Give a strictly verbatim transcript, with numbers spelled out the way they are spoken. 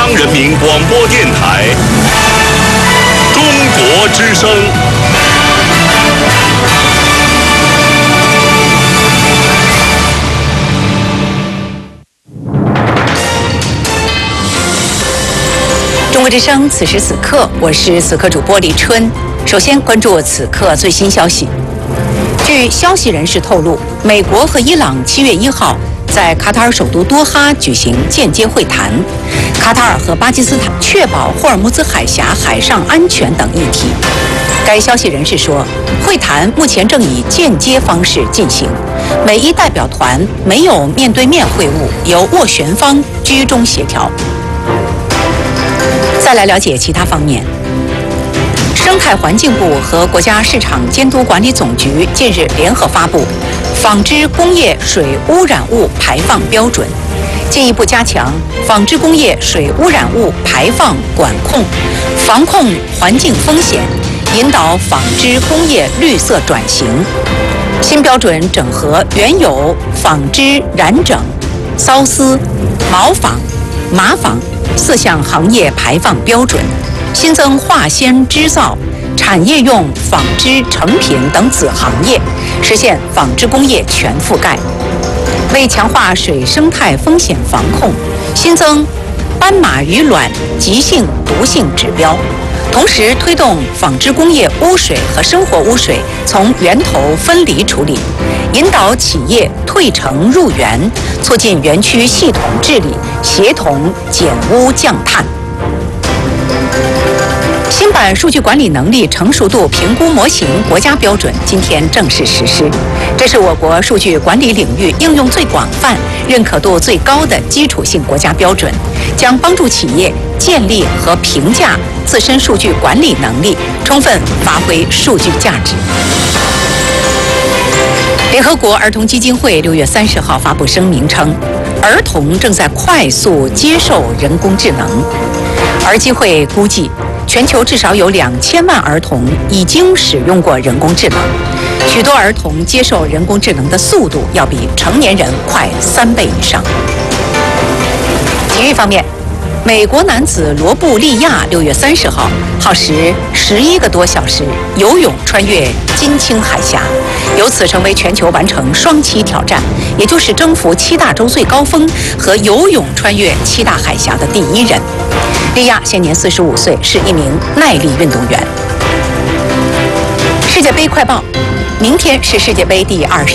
央人民广播电台中国之声。 中国之声，此时此刻，我是此刻主播李春。首先关注此刻最新消息。据消息人士透露，美国和伊朗七月一号在卡塔尔首都多哈举行间接会谈，卡塔尔和巴基斯坦确保霍尔木兹海峡海上安全等议题。该消息人士说，会谈目前正以间接方式进行，美伊代表团没有面对面会晤，由斡旋方居中协调。再来了解其他方面。生态环境部和国家市场监督管理总局近日联合发布纺织工业水污染物排放标准，进一步加强纺织工业水污染物排放管控，防控环境风险，引导纺织工业绿色转型。新标准整合原有纺织染整、缫丝、毛纺、麻纺四项行业排放标准，新增化纤织造、产业用纺织成品等子行业，实现纺织工业全覆盖。为强化水生态风险防控，新增斑马鱼卵急性毒性指标，同时推动纺织工业污水和生活污水从源头分离处理，引导企业退城入园，促进园区系统治理，协同减污降碳。新版数据管理能力成熟度评估模型国家标准今天正式实施，这是我国数据管理领域应用最广泛、认可度最高的基础性国家标准，将帮助企业建立和评价自身数据管理能力，充分发挥数据价值。联合国儿童基金会六月三十号发布声明称，儿童正在快速接受人工智能。儿基会估计，全球至少有两千万儿童已经使用过人工智能，许多儿童接受人工智能的速度要比成年人快三倍以上。体育方面，美国男子罗布利亚六月三十号耗时十一个多小时游泳穿越金青海峡，由此成为全球完成双栖挑战，也就是征服七大洲最高峰和游泳穿越七大海峡的第一人。利亚现年四十五岁，是一名耐力运动员。世界杯快报，明天是世界杯第二十